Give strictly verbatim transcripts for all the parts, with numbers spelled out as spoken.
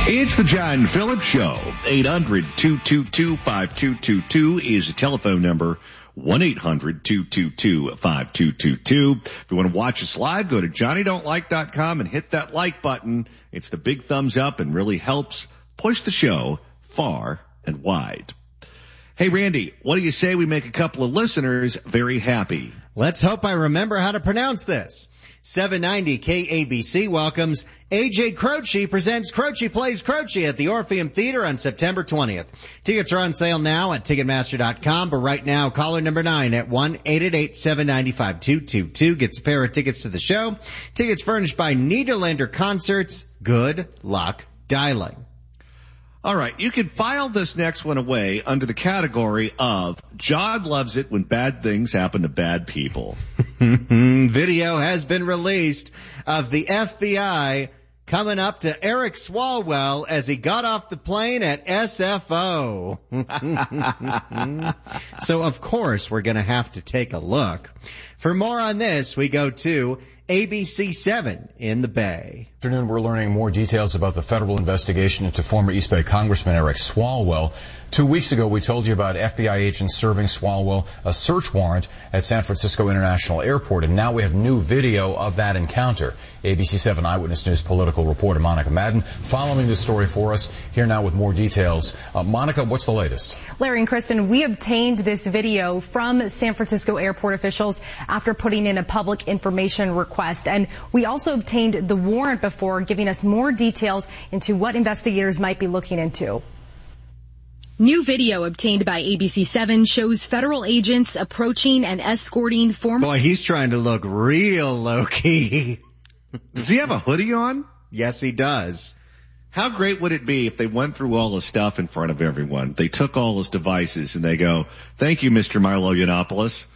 It's the John Phillips Show. eight hundred, two two two, five two two two is the telephone number. one eight hundred, two two two, five two two two. If you want to watch us live, go to johnny don't like dot com and hit that like button. It's the big thumbs up and really helps push the show far and wide. Hey, Randy, what do you say we make a couple of listeners very happy? Let's hope I remember how to pronounce this. seven ninety K A B C welcomes A J Croce presents Croce Plays Croce at the Orpheum Theater on September twentieth. Tickets are on sale now at Ticketmaster dot com, but right now, caller number nine at one eight eight eight, seven nine five, two two two gets a pair of tickets to the show. Tickets furnished by Nederlander Concerts. Good luck dialing. All right, you can file this next one away under the category of John loves it when bad things happen to bad people. Video has been released of the F B I coming up to Eric Swalwell as he got off the plane at S F O. So, of course, we're going to have to take a look. For more on this, we go to A B C seven in the Bay. Afternoon, we're learning more details about the federal investigation into former East Bay Congressman Eric Swalwell. Two weeks ago, we told you about F B I agents serving Swalwell a search warrant at San Francisco International Airport, and now we have new video of that encounter. A B C seven Eyewitness News political reporter Monica Madden following this story for us. Here now with more details. Uh, Monica, what's the latest? Larry and Kristen, we obtained this video from San Francisco airport officials after putting in a public information request, and we also obtained the warrant before, giving us more details into what investigators might be looking into. New video obtained by A B C seven shows federal agents approaching and escorting former... Boy, he's trying to look real low-key. Does he have a hoodie on? Yes, he does. How great would it be if they went through all his stuff in front of everyone? They took all his devices and they go, thank you, Mister Milo Yiannopoulos.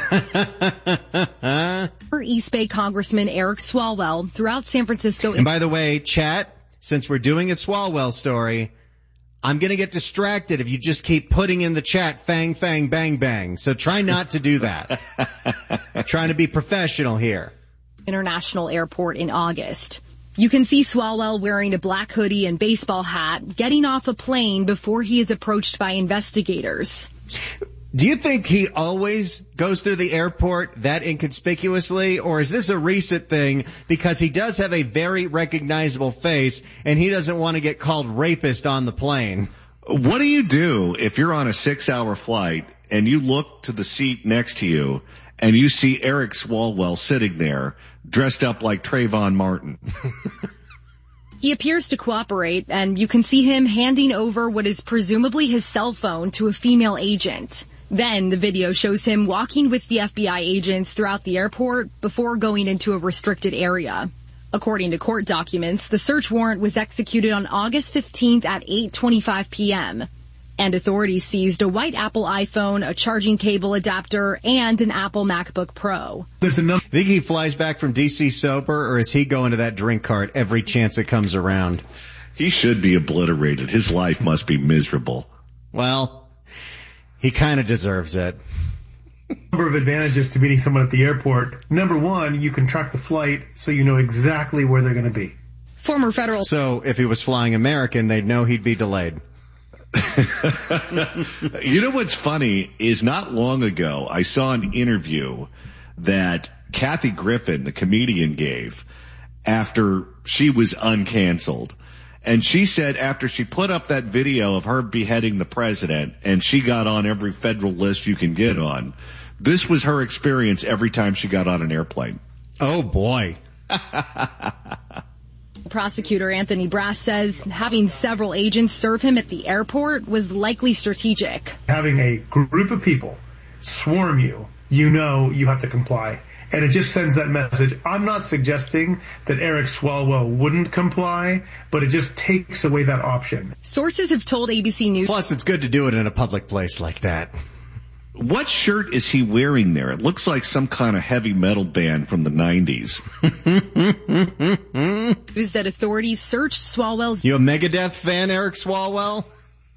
East Bay Congressman Eric Swalwell throughout San Francisco. And by the way, chat, since we're doing a Swalwell story, I'm going to get distracted if you just keep putting in the chat fang, fang, bang, bang. So try not to do that. Trying to be professional here. International Airport in August. You can see Swalwell wearing a black hoodie and baseball hat, getting off a plane before he is approached by investigators. Do you think he always goes through the airport that inconspicuously, or is this a recent thing because he does have a very recognizable face and he doesn't want to get called rapist on the plane? What do you do if you're on a six-hour flight and you look to the seat next to you and you see Eric Swalwell sitting there dressed up like Trayvon Martin? He appears to cooperate, and you can see him handing over what is presumably his cell phone to a female agent. Then the video shows him walking with the F B I agents throughout the airport before going into a restricted area. According to court documents, the search warrant was executed on August fifteenth at eight twenty-five p.m. And authorities seized a white Apple iPhone, a charging cable adapter, and an Apple MacBook Pro. There's enough. Think he flies back from D C sober, or is he going to that drink cart every chance it comes around? He should be obliterated. His life must be miserable. Well, he kind of deserves it. Number of advantages to meeting someone at the airport. Number one, you can track the flight so you know exactly where they're going to be. Former federal. So if he was flying American, they'd know he'd be delayed. You know what's funny is not long ago I saw an interview that Kathy Griffin, the comedian, gave after she was uncanceled. And she said after she put up that video of her beheading the president and she got on every federal list you can get on, this was her experience every time she got on an airplane. Oh, boy. Prosecutor Anthony Brass says having several agents serve him at the airport was likely strategic. Having a group of people swarm you, you know you have to comply. And it just sends that message. I'm not suggesting that Eric Swalwell wouldn't comply, but it just takes away that option. Sources have told A B C News. Plus, it's good to do it in a public place like that. What shirt is he wearing there? It looks like some kind of heavy metal band from the nineties. News that authorities searched Swalwell's... You a Megadeth fan, Eric Swalwell?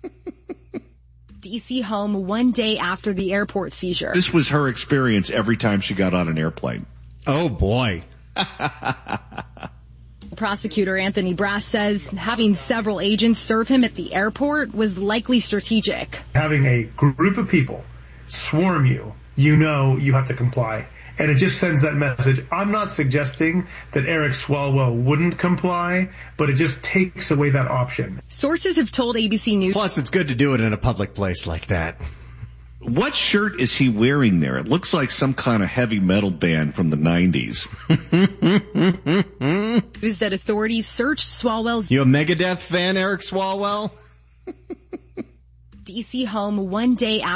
D C home one day after the airport seizure. This was her experience every time she got on an airplane. Oh, boy. Prosecutor Anthony Brass says having several agents serve him at the airport was likely strategic. Having a group of people swarm you, you know you have to comply. And it just sends that message. I'm not suggesting that Eric Swalwell wouldn't comply, but it just takes away that option. Sources have told A B C News. Plus, it's good to do it in a public place like that. What shirt is he wearing there? It looks like some kind of heavy metal band from the nineties. News that authorities searched Swalwell's You a Megadeth fan, Eric Swalwell? D C home one day after